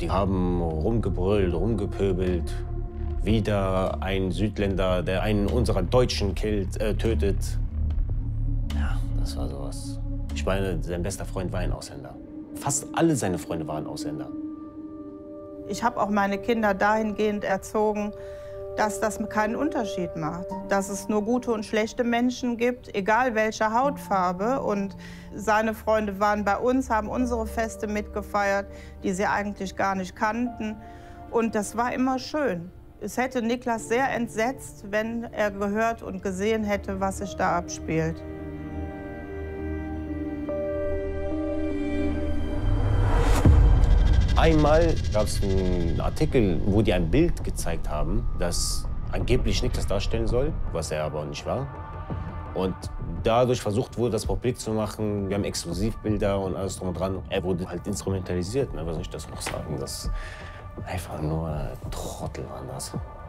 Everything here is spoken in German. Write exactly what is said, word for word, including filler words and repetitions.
Die haben rumgebrüllt, rumgepöbelt. Wieder ein Südländer, der einen unserer Deutschen killt, äh, tötet. Ja, das war sowas. Ich meine, sein bester Freund war ein Ausländer. Fast alle seine Freunde waren Ausländer. Ich habe auch meine Kinder dahingehend erzogen, dass das keinen Unterschied macht. Dass es nur gute und schlechte Menschen gibt, egal welche Hautfarbe. Und seine Freunde waren bei uns, haben unsere Feste mitgefeiert, die sie eigentlich gar nicht kannten. Und das war immer schön. Es hätte Niklas sehr entsetzt, wenn er gehört und gesehen hätte, was sich da abspielt. Einmal gab es einen Artikel, wo die ein Bild gezeigt haben, das angeblich Niklas darstellen soll, was er aber nicht war. Und dadurch versucht wurde, das publik zu machen. Wir haben Exklusivbilder und alles drum und dran. Er wurde halt instrumentalisiert, ne? Was soll ich das noch sagen? Das einfach nur Trottel waren das.